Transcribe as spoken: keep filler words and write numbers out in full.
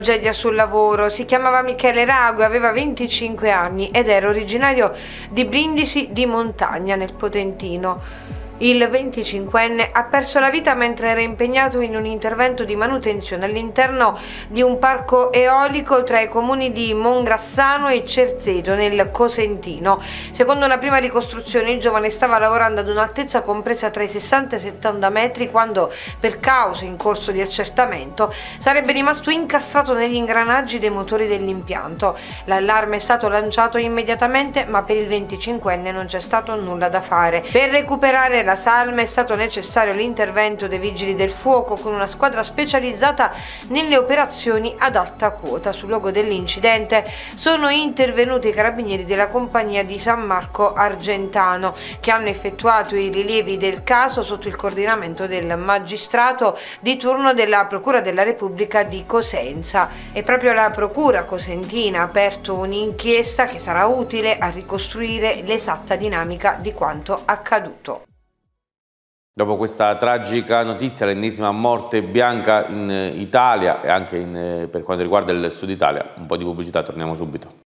Tragedia sul lavoro. Si chiamava Michele Rago, aveva venticinque anni ed era originario di Brindisi di Montagna, nel Potentino. Il venticinquenne ha perso la vita mentre era impegnato in un intervento di manutenzione all'interno di un parco eolico tra i comuni di Mongrassano e Cerzeto, nel Cosentino. Secondo una prima ricostruzione, il giovane stava lavorando ad un'altezza compresa tra i sessanta e i settanta metri quando, per cause in corso di accertamento, sarebbe rimasto incastrato negli ingranaggi dei motori dell'impianto. L'allarme è stato lanciato immediatamente, ma per il venticinquenne non c'è stato nulla da fare. Per recuperare la La salma è stato necessario l'intervento dei vigili del fuoco con una squadra specializzata nelle operazioni ad alta quota. Sul luogo dell'incidente sono intervenuti i carabinieri della compagnia di San Marco Argentano, che hanno effettuato i rilievi del caso sotto il coordinamento del magistrato di turno della Procura della Repubblica di Cosenza. E proprio la Procura cosentina ha aperto un'inchiesta che sarà utile a ricostruire l'esatta dinamica di quanto accaduto. Dopo questa tragica notizia, l'ennesima morte bianca in Italia e anche in, per quanto riguarda il Sud Italia, un po' di pubblicità, torniamo subito.